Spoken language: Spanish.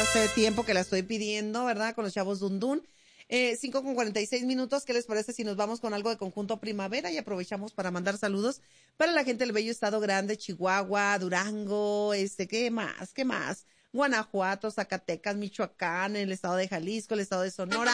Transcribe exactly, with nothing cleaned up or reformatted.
hace tiempo que la estoy pidiendo, ¿verdad? Con los chavos Dundun. Eh, cinco con cuarenta y seis minutos. ¿Qué les parece si nos vamos con algo de Conjunto Primavera y aprovechamos para mandar saludos para la gente del bello estado grande, Chihuahua, Durango, este, ¿qué más? ¿Qué más? Guanajuato, Zacatecas, Michoacán, el estado de Jalisco, el estado de Sonora.